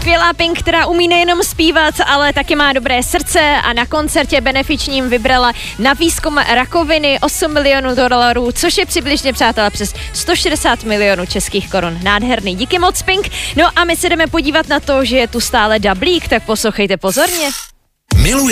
Skvělá Pink, která umí nejenom zpívat, ale taky má dobré srdce a na koncertě benefičním vybrala na výzkum rakoviny 8 milionů dolarů, což je přibližně, přátelé, přes 160 milionů českých korun. Nádherný. Díky moc, Pink. No a my se jdeme podívat na to, že je tu stále Dablík, tak poslouchejte pozorně.